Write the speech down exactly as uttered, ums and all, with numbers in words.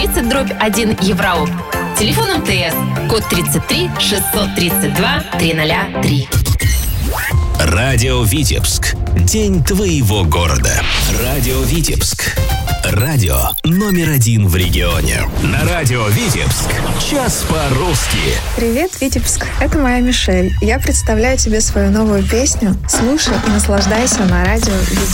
тридцать дробь один Евроop. Телефон МТС. Код тридцать три шестьсот тридцать два триста три. Радио Витебск. День твоего города. Радио Витебск. Радио номер один в регионе. На радио Витебск. Час по-русски. Привет, Витебск. Это моя Мишель. Я представляю тебе свою новую песню. Слушай и наслаждайся на радио Витебск.